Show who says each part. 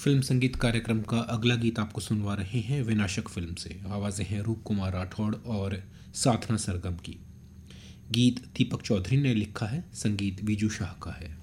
Speaker 1: Film संगीत कार्यक्रम का अगला गीत आपको सुनवा रहे हैं विनाशक फिल्म से। आवाज़ें हैं रूप कुमार राठौड़ और साधना सरगम की। गीत दीपक चौधरी ने लिखा है, संगीत बीजू शाह का है।